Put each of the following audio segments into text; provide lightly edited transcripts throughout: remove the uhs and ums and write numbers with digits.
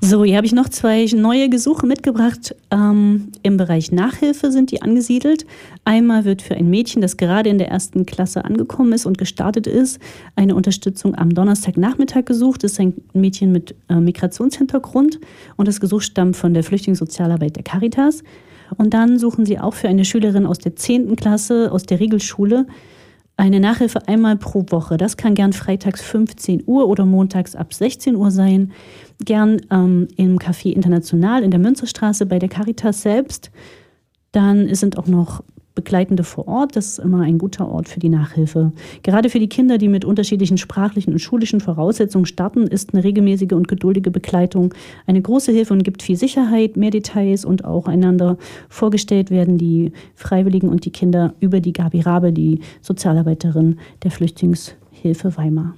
So, hier habe ich noch 2 neue Gesuche mitgebracht. Im Bereich Nachhilfe sind die angesiedelt. Einmal wird für ein Mädchen, das gerade in der 1. Klasse angekommen ist und gestartet ist, eine Unterstützung am Donnerstagnachmittag gesucht. Das ist ein Mädchen mit Migrationshintergrund und das Gesuch stammt von der Flüchtlingssozialarbeit der Caritas. Und dann suchen sie auch für eine Schülerin aus der 10. Klasse, aus der Regelschule, eine Nachhilfe einmal pro Woche. Das kann gern freitags 15 Uhr oder montags ab 16 Uhr sein. Gern im Café International in der Münzerstraße bei der Caritas selbst. Dann sind auch noch Begleitende vor Ort. Das ist immer ein guter Ort für die Nachhilfe. Gerade für die Kinder, die mit unterschiedlichen sprachlichen und schulischen Voraussetzungen starten, ist eine regelmäßige und geduldige Begleitung eine große Hilfe und gibt viel Sicherheit, mehr Details und auch einander vorgestellt werden die Freiwilligen und die Kinder über die Gabi Rabe, die Sozialarbeiterin der Flüchtlingshilfe Weimar.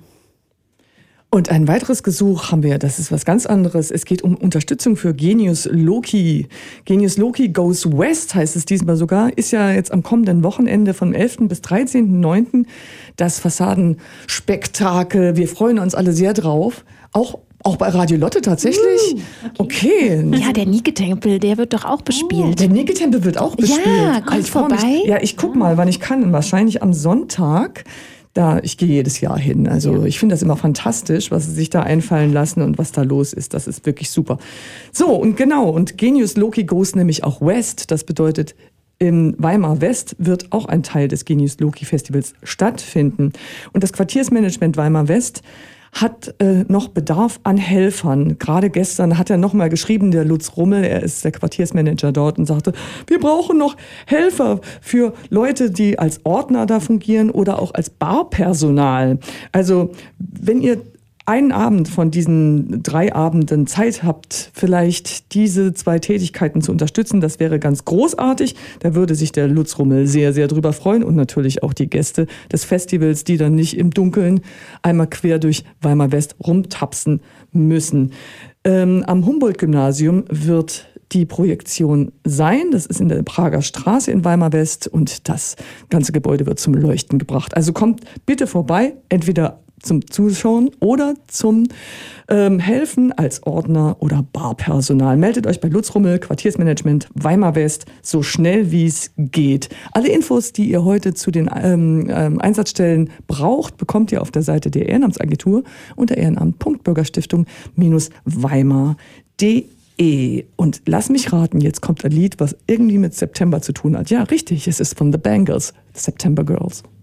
Und ein weiteres Gesuch haben wir, das ist was ganz anderes. Es geht um Unterstützung für Genius Loci. Genius Loci Goes West heißt es diesmal sogar. Ist ja jetzt am kommenden Wochenende vom 11. bis 13.09. das Fassadenspektakel. Wir freuen uns alle sehr drauf. Auch bei Radio Lotte tatsächlich? Okay. Ja, der Nike-Tempel, der wird doch auch bespielt. Der Nike-Tempel wird auch bespielt. Ja, kommt vorbei. Ich guck mal, wann ich kann. Wahrscheinlich am Sonntag. Ich gehe jedes Jahr hin. Also ich finde das immer fantastisch, was sie sich da einfallen lassen und was da los ist. Das ist wirklich super. So, und Genius Loci Goes nämlich auch West. Das bedeutet, in Weimar West wird auch ein Teil des Genius Loci Festivals stattfinden. Und das Quartiersmanagement Weimar West hat noch Bedarf an Helfern. Gerade gestern hat er noch mal geschrieben, der Lutz Rummel, er ist der Quartiersmanager dort, und sagte, wir brauchen noch Helfer für Leute, die als Ordner da fungieren oder auch als Barpersonal. Also wenn ihr einen Abend von diesen 3 Abenden Zeit habt, vielleicht diese 2 Tätigkeiten zu unterstützen, das wäre ganz großartig. Da würde sich der Lutz Rummel sehr, sehr drüber freuen und natürlich auch die Gäste des Festivals, die dann nicht im Dunkeln einmal quer durch Weimar West rumtapsen müssen. Am Humboldt-Gymnasium wird die Projektion sein. Das ist in der Prager Straße in Weimar West und das ganze Gebäude wird zum Leuchten gebracht. Also kommt bitte vorbei, entweder zum Zuschauen oder zum Helfen als Ordner oder Barpersonal. Meldet euch bei Lutz Rummel, Quartiersmanagement Weimar West, so schnell wie es geht. Alle Infos, die ihr heute zu den Einsatzstellen braucht, bekommt ihr auf der Seite der Ehrenamtsagentur unter ehrenamt.bürgerstiftung-weimar.de. Und lass mich raten, jetzt kommt ein Lied, was irgendwie mit September zu tun hat. Ja, richtig, es ist von The Bangles, September Girls.